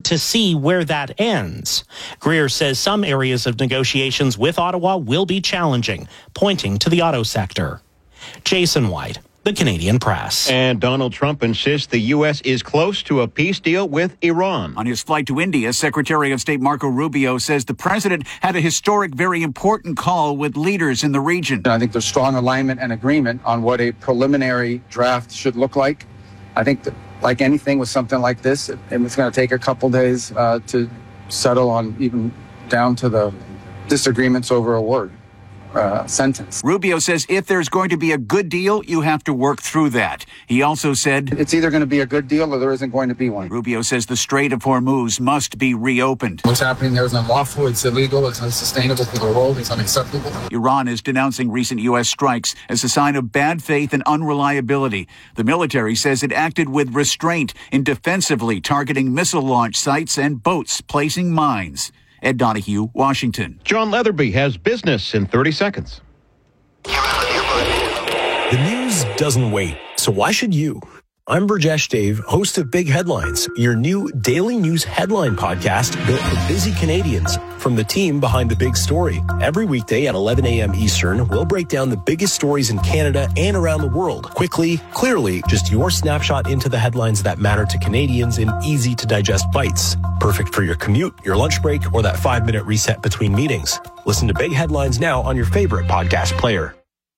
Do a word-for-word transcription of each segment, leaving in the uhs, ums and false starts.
to see where that ends. Greer says some areas of negotiations with Ottawa will be challenging, pointing to the auto sector. Jason White, The Canadian Press. And Donald Trump insists the U S is close to a peace deal with Iran. On his flight to India, Secretary of State Marco Rubio says the president had a historic, very important call with leaders in the region. I think there's strong alignment and agreement on what a preliminary draft should look like. I think that, like anything with something like this, it, it's going to take a couple days uh, to settle on, even down to the disagreements over a word. Uh, sentence. Rubio says if there's going to be a good deal, you have to work through that. He also said it's either going to be a good deal or there isn't going to be one. Rubio says the Strait of Hormuz must be reopened. What's happening there is unlawful, it's illegal, it's unsustainable for the world, it's unacceptable. Iran is denouncing recent U S strikes as a sign of bad faith and unreliability. The military says it acted with restraint in defensively targeting missile launch sites and boats placing mines. Ed Donahue, Washington. John Leatherby has business in thirty seconds. The news doesn't wait, so why should you? I'm Burjesh Dave, host of Big Headlines, your new daily news headline podcast built for busy Canadians from the team behind the big story. Every weekday at eleven a.m. Eastern, we'll break down the biggest stories in Canada and around the world. Quickly, clearly, just your snapshot into the headlines that matter to Canadians in easy-to-digest bites. Perfect for your commute, your lunch break, or that five-minute reset between meetings. Listen to Big Headlines now on your favorite podcast player.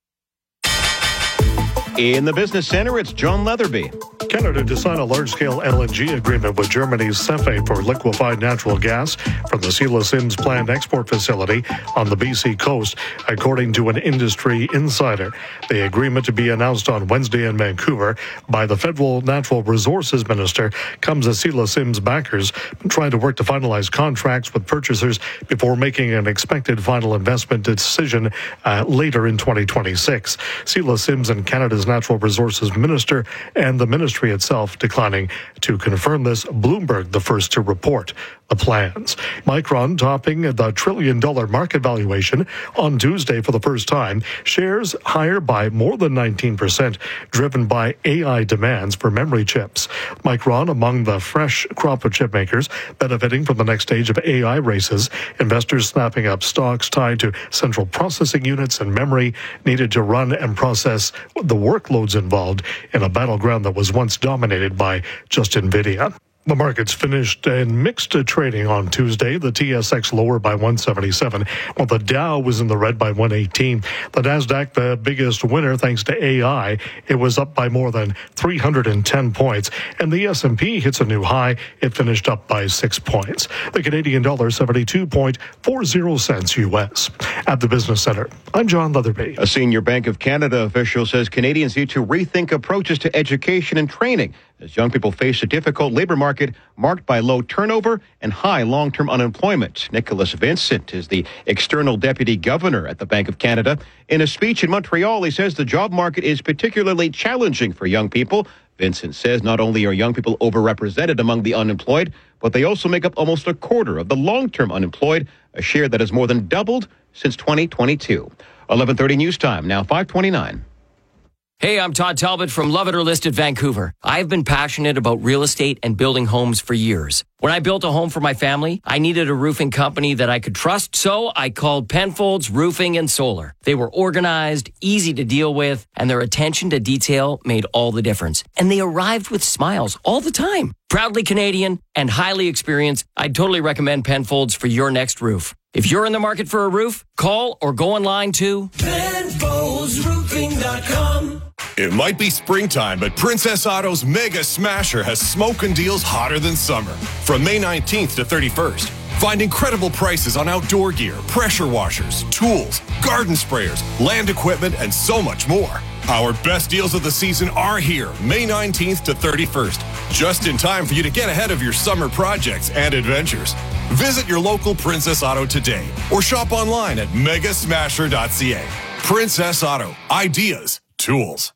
In the Business Center, it's John Leatherby. Canada to sign a large-scale L N G agreement with Germany's CEFE for liquefied natural gas from the Sheila Sims planned export facility on the B C coast, according to an industry insider. The agreement, to be announced on Wednesday in Vancouver by the Federal Natural Resources Minister, comes as Sheila Sims backers trying to work to finalize contracts with purchasers before making an expected final investment decision uh, later in twenty twenty-six. Sheila Sims and Canada's Natural Resources Minister and the ministry itself declining to confirm this. Bloomberg, the first to report the plans. Micron topping the trillion dollar market valuation on Tuesday for the first time. Shares higher by more than nineteen percent, driven by A I demands for memory chips. Micron among the fresh crop of chip makers benefiting from the next stage of A I races. Investors snapping up stocks tied to central processing units and memory needed to run and process the workloads involved in a battleground that was once dominated by just NVIDIA. The markets finished in mixed trading on Tuesday. The T S X lower by one seventy-seven, while the Dow was in the red by one eighteen. The Nasdaq, the biggest winner thanks to A I, it was up by more than three hundred ten points. And the S and P hits a new high. It finished up by six points. The Canadian dollar, seventy-two point four zero cents U S. At the Business Center, I'm John Leatherby. A senior Bank of Canada official says Canadians need to rethink approaches to education and training as young people face a difficult labor market marked by low turnover and high long-term unemployment. Nicholas Vincent is the external deputy governor at the Bank of Canada. In a speech in Montreal, he says the job market is particularly challenging for young people. Vincent says not only are young people overrepresented among the unemployed, but they also make up almost a quarter of the long-term unemployed, a share that has more than doubled since twenty twenty-two. eleven thirty News Time, now five twenty-nine. Hey, I'm Todd Talbot from Love It or List It Vancouver. I've been passionate about real estate and building homes for years. When I built a home for my family, I needed a roofing company that I could trust, so I called Penfolds Roofing and Solar. They were organized, easy to deal with, and their attention to detail made all the difference. And they arrived with smiles all the time. Proudly Canadian and highly experienced, I'd totally recommend Penfolds for your next roof. If you're in the market for a roof, call or go online to Penfolds Roofing dot com. It might be springtime, but Princess Auto's Mega Smasher has smoking deals hotter than summer. From May nineteenth to thirty-first, find incredible prices on outdoor gear, pressure washers, tools, garden sprayers, land equipment, and so much more. Our best deals of the season are here, May nineteenth to thirty-first, just in time for you to get ahead of your summer projects and adventures. Visit your local Princess Auto today or shop online at mega smasher dot c a. Princess Auto, ideas, tools.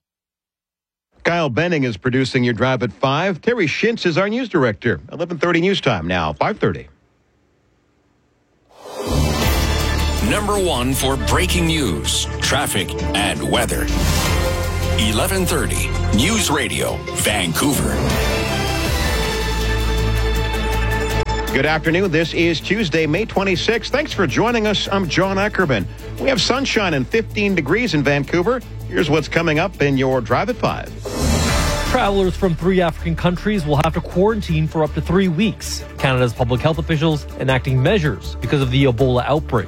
Kyle Benning is producing your Drive at five. Terry Shintz is our news director. eleven thirty News Time, now five thirty. Number one for breaking news, traffic, and weather. eleven thirty News Radio, Vancouver. Good afternoon. This is Tuesday, May twenty-sixth. Thanks for joining us. I'm John Ackerman. We have sunshine and fifteen degrees in Vancouver. Here's what's coming up in your Drive at five. Travelers from three African countries will have to quarantine for up to three weeks. Canada's public health officials enacting measures because of the Ebola outbreak.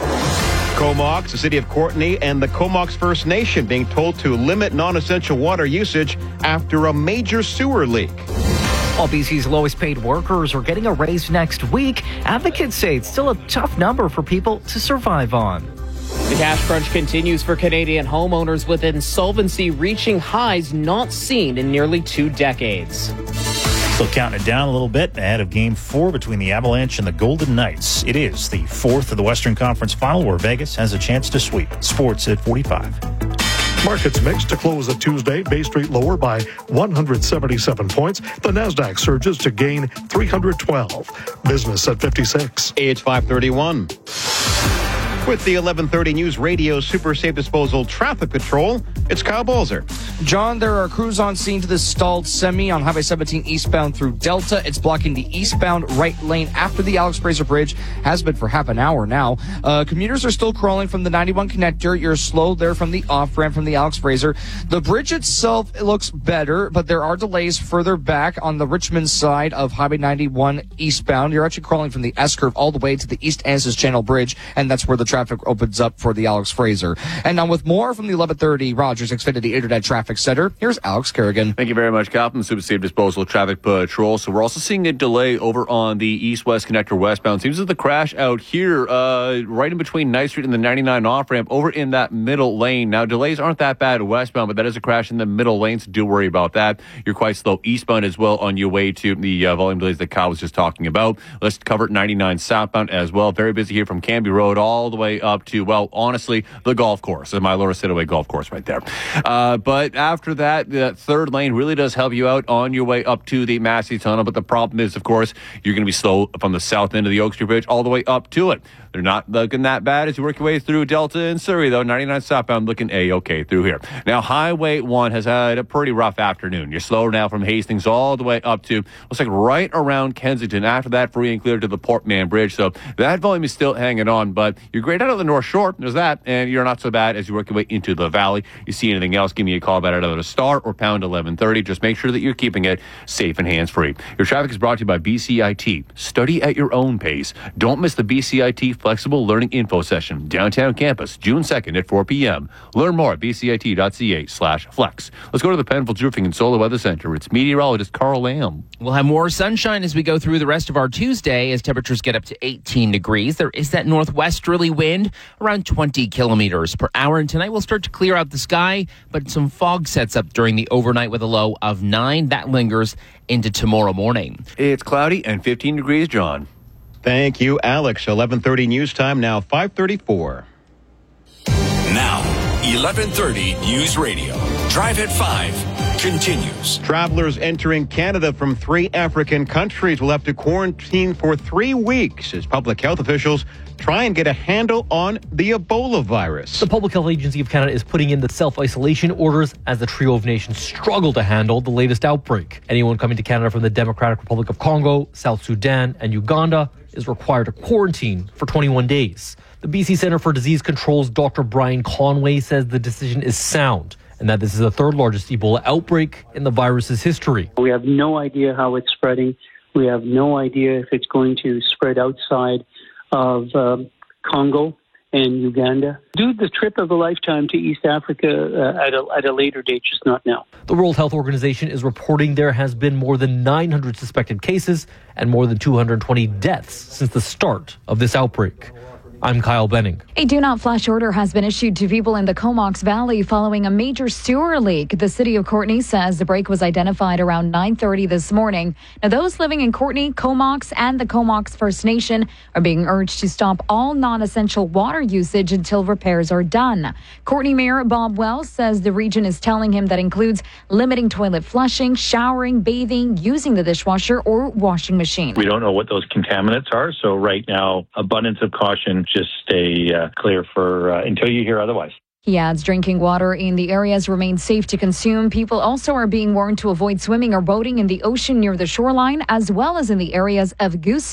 Comox, the city of Courtenay, and the Comox First Nation being told to limit non-essential water usage after a major sewer leak. While B C's lowest paid workers are getting a raise next week, advocates say it's still a tough number for people to survive on. The cash crunch continues for Canadian homeowners, with insolvency reaching highs not seen in nearly two decades. Still counting it down a little bit ahead of Game four between the Avalanche and the Golden Knights. It is the fourth of the Western Conference Final where Vegas has a chance to sweep. Sports at forty-five. Markets mixed to close at Tuesday. Bay Street lower by one hundred seventy-seven points. The Nasdaq surges to gain three hundred twelve. Business at fifty-six. It's five thirty-one. With the eleven thirty News Radio Super Safe Disposal Traffic Patrol, it's Kyle Balzer. John, there are crews on scene to the stalled semi on Highway seventeen eastbound through Delta. It's blocking the eastbound right lane after the Alex Fraser Bridge. Has been for half an hour now. Uh, commuters are still crawling from the ninety-one connector. You're slow there from the off-ramp from the Alex Fraser. The bridge itself, it looks better, but there are delays further back on the Richmond side of Highway ninety-one eastbound. You're actually crawling from the S-curve all the way to the East Anzus Channel Bridge, and that's where the traffic opens up for the Alex Fraser. And now with more from the eleven thirty Rogers Xfinity Internet Traffic Center, here's Alex Kerrigan. Thank you very much, Kyle, from the Super Safe Disposal Traffic Patrol. So we're also seeing a delay over on the east-west connector westbound. Seems that the crash out here, uh, right in between Ninth Street and the ninety-nine off-ramp, over in that middle lane. Now, delays aren't that bad westbound, but that is a crash in the middle lane, so do worry about that. You're quite slow eastbound as well on your way to the uh, volume delays that Kyle was just talking about. Let's cover ninety-nine southbound as well. Very busy here from Canby Road all the way up to, well, honestly, the golf course, the Mylora Sitaway golf course right there. Uh, but after that, the third lane really does help you out on your way up to the Massey Tunnel. But the problem is, of course, you're going to be slow from the south end of the Oak Street Bridge all the way up to it. They're not looking that bad as you work your way through Delta and Surrey, though. ninety-nine southbound looking A-okay through here. Now, Highway one has had a pretty rough afternoon. You're slower now from Hastings all the way up to, looks like right around Kensington. After that, free and clear to the Portman Bridge. So that volume is still hanging on, but you're great out of the North Shore. There's that, and you're not so bad as you work your way into the Valley. You see anything else, give me a call about it at a star or pound eleven thirty. Just make sure that you're keeping it safe and hands-free. Your traffic is brought to you by B C I T. Study at your own pace. Don't miss the B C I T Flexible Learning Info Session, downtown campus, June second at four p.m. Learn more at bcit.ca slash flex. Let's go to the Penfolds Roofing and Solar Weather Center. It's meteorologist Carl Lamb. We'll have more sunshine as we go through the rest of our Tuesday as temperatures get up to eighteen degrees. There is that northwesterly wind around twenty kilometers per hour. And tonight we'll start to clear out the sky, but some fog sets up during the overnight with a low of nine. That lingers into tomorrow morning. It's cloudy and fifteen degrees, John. Thank you, Alex. eleven thirty news time now, five thirty-four. Now, eleven thirty News Radio. Drive at five continues. Travelers entering Canada from three African countries will have to quarantine for three weeks as public health officials try and get a handle on the Ebola virus. The Public Health Agency of Canada is putting in the self-isolation orders as the trio of nations struggle to handle the latest outbreak. Anyone coming to Canada from the Democratic Republic of Congo, South Sudan, and Uganda is required to quarantine for twenty-one days. The B C Centre for Disease Control's Doctor Brian Conway says the decision is sound and that this is the third largest Ebola outbreak in the virus's history. We have no idea how it's spreading. We have no idea if it's going to spread outside of um, Congo and Uganda. Do the trip of a lifetime to East Africa uh, at, a, at a later date, just not now. The World Health Organization is reporting there has been more than nine hundred suspected cases and more than two hundred twenty deaths since the start of this outbreak. I'm Kyle Benning. A do not flash order has been issued to people in the Comox Valley following a major sewer leak. The city of Courtenay says the break was identified around nine thirty this morning. Now, those living in Courtenay, Comox, and the Comox First Nation are being urged to stop all non-essential water usage until repairs are done. Courtenay Mayor Bob Wells says the region is telling him that includes limiting toilet flushing, showering, bathing, using the dishwasher or washing machine. We don't know what those contaminants are, so right now, abundance of caution. Just stay uh, clear for uh, until you hear otherwise. He adds drinking water in the areas remains safe to consume. People also are being warned to avoid swimming or boating in the ocean near the shoreline, as well as in the areas of Goose